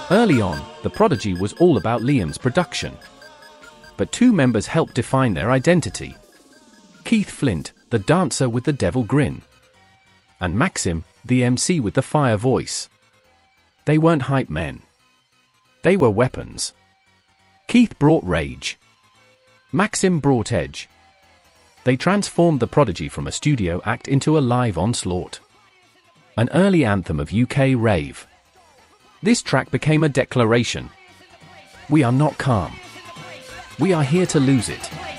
Early on, The Prodigy was all about Liam's production. But two members helped define their identity. Keith Flint, the dancer with the devil grin. And Maxim, the MC with the fire voice. They weren't hype men. They were weapons. Keith brought rage. Maxim brought edge. They transformed The Prodigy from a studio act into a live onslaught. An early anthem of UK rave. This track became a declaration. We are not calm. We are here to lose it.